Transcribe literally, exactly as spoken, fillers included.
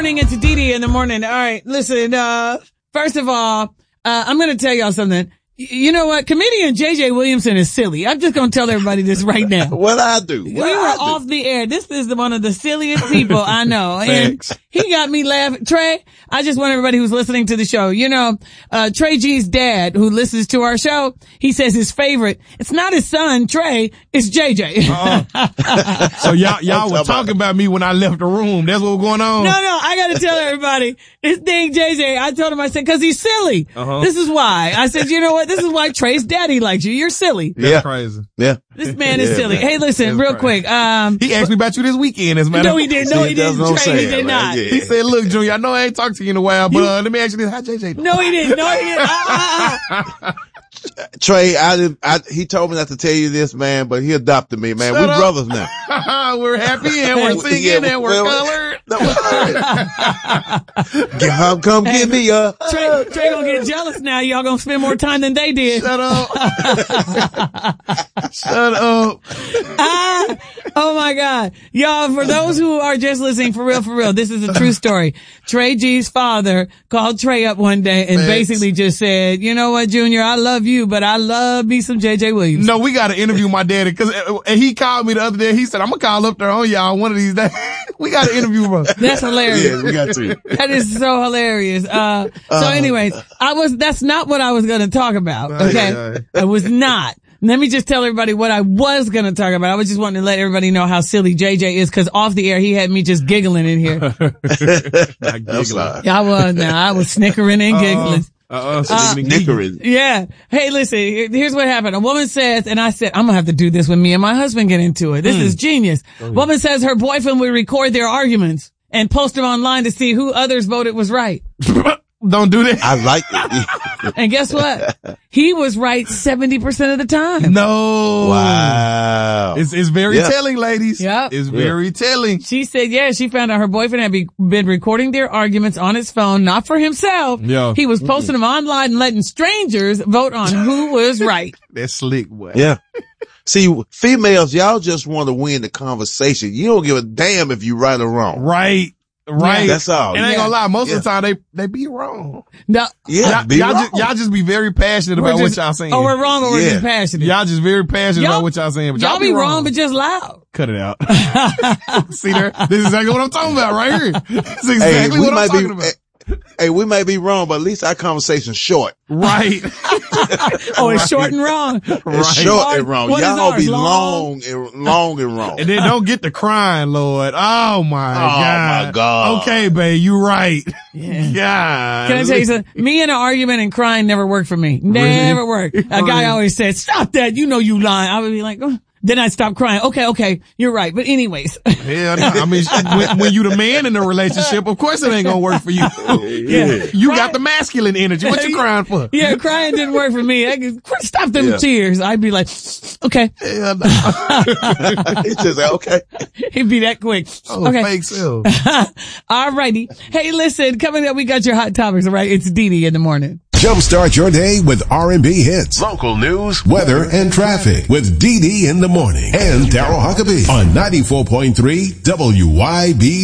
morning. It's Dee Dee in the morning. All right. Listen, uh, first of all, uh, I'm going to tell y'all something. You know what? Comedian J J Williamson is silly. I'm just going to tell everybody this right now. What I do? What we were I do? off the air. This is the, one of the silliest people I know. And he got me laughing. Trey, I just want everybody who's listening to the show, you know, uh, Trey G's dad who listens to our show, he says his favorite, it's not his son, Trey, it's J J. Uh-uh. So y'all, y'all were talking about me when I left the room. That's what was going on? No, no, I got to tell everybody, this thing J J, I told him, I said, cause he's silly. Uh-huh. This is why. I said, you know what? This is why Trey's daddy likes you. You're silly. That's yeah. crazy. Yeah. This man is Yeah, silly. man. Hey, listen, That's real crazy. quick. Um, He asked me about you this weekend, as a matter no, of he didn't. No, See, he that's didn't. what I'm Trey, he saying, did man. not. Yeah. He said, look, Junior, I know I ain't talked to you in a while, but uh, let me ask you this. How J J doing? No, he didn't. No, he didn't. Ah, ah, ah. Trey, I didn't, I, he told me not to tell you this, man, but he adopted me, man. Shut we up. brothers now. We're happy and we're singing Yeah, and we're well, colored. No, come, come get me a Trey, Trey gonna get jealous now. Y'all gonna spend more time than they did. Shut up. Shut up. Ah, oh my God. Y'all, for those who are just listening, for real, for real, this is a true story. Trey G's father called Trey up one day and Thanks. basically just said, you know what, Junior, I love you, but I love me some J J Williams. No, we got to interview my daddy because he called me the other day. He said, I'm going to call up there on y'all one of these days. We got to interview him. That's hilarious. Yeah, we got to. That is so hilarious. Uh, so anyways, I was, that's not what I was going to talk about. Okay. Aye, I was not. Let me just tell everybody what I was going to talk about. I was just wanting to let everybody know how silly J J is because off the air, he had me just giggling in here. Not That's giggling. right. Yeah, I was now. I was snickering and giggling. Uh-uh. Uh, Snickering. Yeah. Hey, listen, here- here's what happened. A woman says, and I said, I'm going to have to do this when me and my husband get into it. This is genius. Woman says her boyfriend would record their arguments and post them online to see who others voted was right. Don't do that. I like it. And guess what? He was right seventy percent of the time. No. Wow. It's, it's very Yeah. telling, ladies. Yep. It's very telling. She said, yeah, she found out her boyfriend had be, been recording their arguments on his phone, not for himself. Yeah. He was posting them online and letting strangers vote on who was right. That's slick, boy. Yeah. See, females, y'all just want to win the conversation. You don't give a damn if you right or wrong. Right. Right. Yeah, that's all. And I ain't Yeah. gonna lie, most Yeah. of the time they, they be wrong. No, Yeah, Y'all, be y'all, wrong. just, y'all just be very passionate we're about just- what y'all saying. Oh, we're wrong or we're Yeah. just passionate. Y'all just very passionate Y'all- about what y'all saying. But Y'all, y'all, be wrong, but just loud. cut it out. See there? This is exactly what I'm talking about right here. This is Hey, exactly we what I'm might talking be, about. hey, we may be wrong, but at least our conversation's short. Right. Oh, it's short and wrong. It's Right. short and wrong. What is Y'all ours? be Long? long and long and wrong. And then don't get the crying, Lord. Oh my Oh, God. my God. Okay, babe, you right. Yeah. God. Can I tell you something? Me in an argument and crying never worked for me. Never worked. A guy Really? always said, stop that. You know you lying. I would be like, oh. Then I'd stop crying. Okay, okay. You're right. But anyways. Hell no. I mean, when, when you the man in the relationship, of course it ain't gonna work for you. Yeah. You Right. got the masculine energy. What you crying for? Yeah, crying didn't work for me. I could, "Quit, stop them Yeah. tears." I'd be like, okay. Hell no. It's just like, okay. He'd be that quick. Oh, Okay. fake self. All righty. Hey, listen, coming up, we got your hot topics, all right? It's Dee Dee in the morning. Jumpstart your day with R and B hits, Local news, weather, and traffic with Dee Dee in the morning and Daryl Huckabee on ninety-four point three W Y B